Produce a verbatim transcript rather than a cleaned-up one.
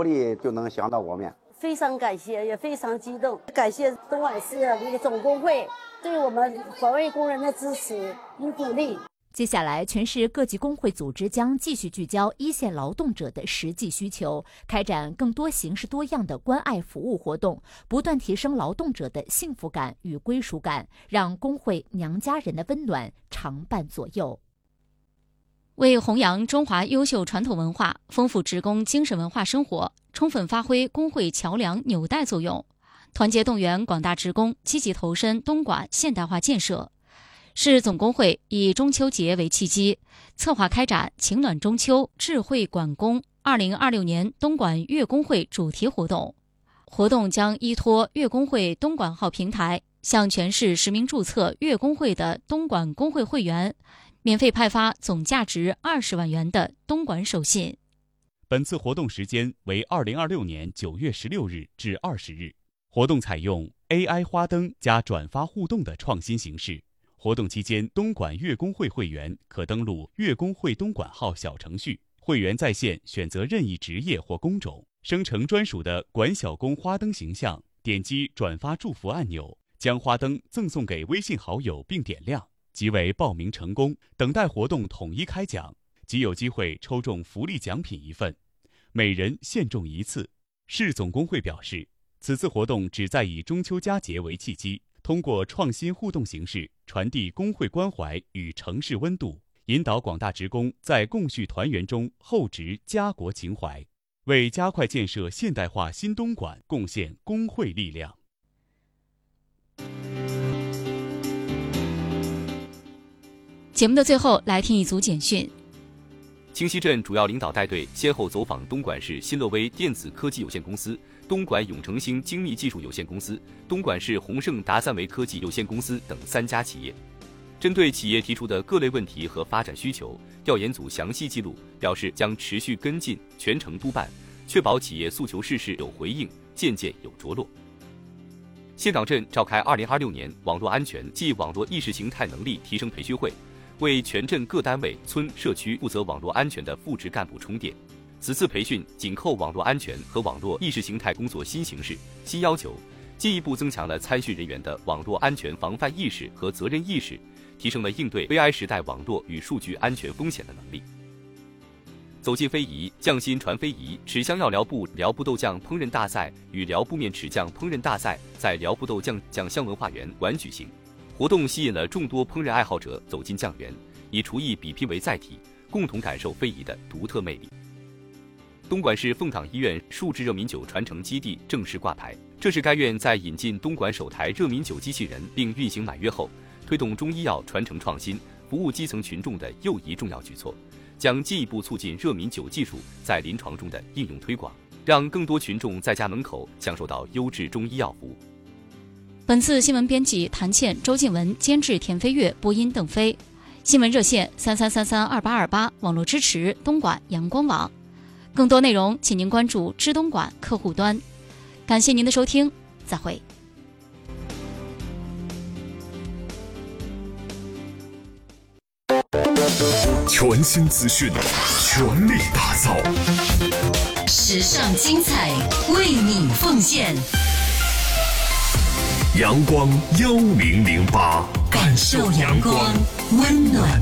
福利就能想到我们。 非常感谢，也非常激动，感谢东莞市那个总工会对我们环卫工人的支持与鼓励。 接下来，全市各级工会组织将继续聚焦一线劳动者的实际需求，开展更多形式多样的关爱服务活动，不断提升劳动者的幸福感与归属感，让工会娘家人的温暖常伴左右。 为弘扬中华优秀传统文化，丰富职工精神文化生活，充分发挥工会桥梁纽带作用，团结动员广大职工积极投身东莞现代化建设。市总工会以中秋节为契机，策划开展情暖中秋智慧管工二零二六年东莞粤工会主题活动。活动将依托粤工会东莞号平台，向全市实名注册粤工会的东莞工会会员免费派发总价值二十万元的东莞手信。 本次活动时间为二零二六年九月十六日至二十日。活动采用 A I 花灯加转发互动的创新形式。活动期间，东莞粤工会会员可登录粤工会东莞号小程序，会员在线选择任意职业或工种，生成专属的管小工花灯形象，点击转发祝福按钮，将花灯赠送给微信好友并点亮，即为报名成功。等待活动统一开奖，即有机会抽中福利奖品一份，每人限中一次。市总工会表示，此次活动旨在以中秋佳节为契机，通过创新互动形式传递工会关怀与城市温度，引导广大职工在共叙团圆中厚植家国情怀，为加快建设现代化新东莞贡献工会力量。 节目的最后，来听一组简讯。 清溪镇主要领导带队先后走访东莞市新乐威电子科技有限公司、东莞永成兴精密技术有限公司、东莞市宏盛达三维科技有限公司等三家企业。针对企业提出的各类问题和发展需求，调研组详细记录，表示将持续跟进，全程督办，确保企业诉求事事有回应，件件有着落。岘港镇召开二零二六年网络安全暨网络意识形态能力提升培训会，为全镇各单位、村、社区负责网络安全的副职干部充电。此次培训紧扣网络安全和网络意识形态工作新形势、新要求，进一步增强了参训人员的网络安全防范意识和责任意识，提升了应对 V I 时代网络与数据安全风险的能力。走进非遗，匠心传非遗，豉香药寮布寮布豆酱烹饪大赛与寮布面豉酱烹饪大赛在寮布豆酱酱香文化园馆举行。活动吸引了众多烹饪爱好者走进酱园，以厨艺比拼为载体，共同感受非遗的独特魅力。东莞市凤岗医院数字热茗酒传承基地正式挂牌，这是该院在引进东莞首台热茗酒机器人并运行满月后，推动中医药传承创新、服务基层群众的又一重要举措，将进一步促进热茗酒技术在临床中的应用推广，让更多群众在家门口享受到优质中医药服务。 本次新闻编辑谭倩、周静文，监制田飞跃，播音邓飞。新闻热线三三三三二八二八，网络支持东莞阳光网。更多内容，请您关注知东莞客户端。感谢您的收听，再会。 全新资讯，全力打造， 时尚精彩，为你奉献。 阳光幺零零八，感受阳光，温暖